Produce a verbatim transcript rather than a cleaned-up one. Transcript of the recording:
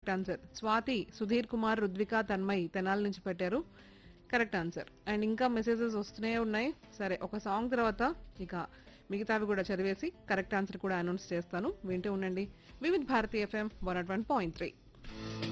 Correct answer. Swathi, Sudheer Kumar, Rudvika, Tanmay Tenali నుంచి పెట్టారు correct answer. And ఇంకా మెసేజెస్ వస్తూనే ఉన్నాయి. సరే, ఒక సాంగ్ తర్వాత ఇక మిగతావి కూడా చదివేసి కరెక్ట్ ఆన్సర్ కూడా అనౌన్స్ చేస్తాను. వింటూ ఉండండి Vividh Bharati FM one not one point three.